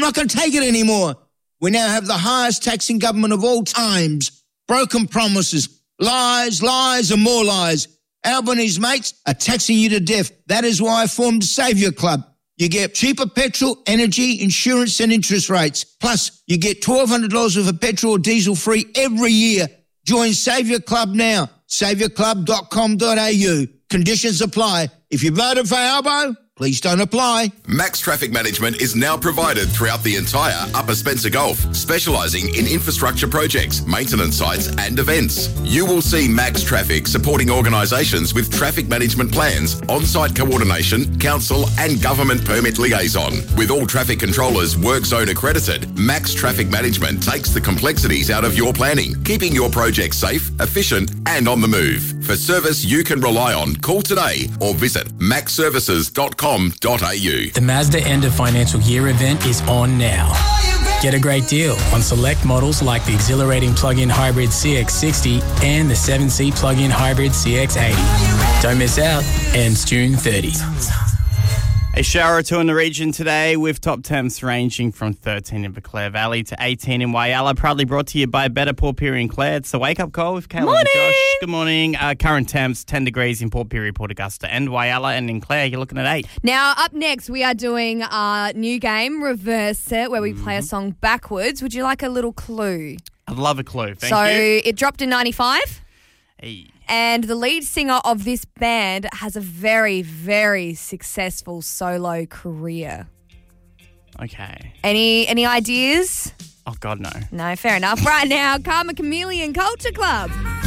not going to take it anymore. We now have the highest taxing government of all times. Broken promises, lies, lies and more lies. Albert and his mates are taxing you to death. That is why I formed the Saviour Club. You get cheaper petrol, energy, insurance and interest rates. Plus, you get $1,200 worth of petrol or diesel free every year. Join Saviour Club now. saviourclub.com.au. Conditions apply. If you voted for Albo, please don't apply. Max Traffic Management is now provided throughout the entire Upper Spencer Gulf, specialising in infrastructure projects, maintenance sites and events. You will see Max Traffic supporting organisations with traffic management plans, on-site coordination, council and government permit liaison. With all traffic controllers work zone accredited, Max Traffic Management takes the complexities out of your planning, keeping your project safe, efficient and on the move. For service you can rely on, call today or visit maxservices.com. The Mazda End of Financial Year event is on now. Get a great deal on select models like the exhilarating plug-in hybrid CX-60 and the 7-seat plug-in hybrid CX-80. Don't miss out. Ends June 30. A shower or two in the region today with top temps ranging from 13 in Clare Valley to 18 in Whyalla. Proudly brought to you by Better Port Pirie and Clare. It's the Wake Up Call with Caitlin and Josh. Good morning. Current temps 10 degrees in Port Pirie, Port Augusta and Whyalla, and in Clare you're looking at 8. Now up next we are doing our new game, Reverse It, where we play a song backwards. Would you like a little clue? I'd love a clue. Thank you. So it dropped in 95. Hey. And the lead singer of this band has a very, very successful solo career. Okay. Any ideas? Oh, God, no. No, fair enough. Right now, Karma Chameleon Culture Club.